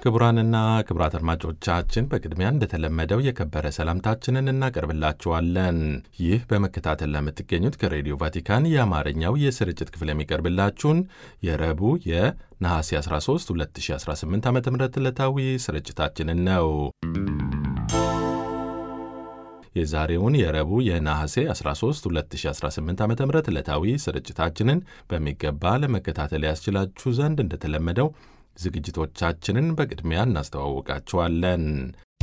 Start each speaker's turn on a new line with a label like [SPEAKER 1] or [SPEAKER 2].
[SPEAKER 1] ክቡራንና ክቡራት አድማጮቻችን በቅድሚያ እንደተለመደው የከበረ ሰላምታችንን እናቀርብላችኋለን። ይህ በመከታተል ለምትገኙት ከሬዲዮ ቫቲካን የአማርኛው የስርጭት ክፍል የሚቀርብላችሁን የረቡዕ የነሐሴ 13 2018 ዓ.ም ዕለታዊ ስርጭታችንን ነው። የዛሬውን የረቡዕ የነሐሴ 13 2018 ዓ.ም ዕለታዊ ስርጭታችንን በሚገባ ለመከታተል ያስችላችሁ ዘንድ እንደተለመደው ዝግጅቶቻችንን በቅድሚያ እናስተዋውቃችኋለን።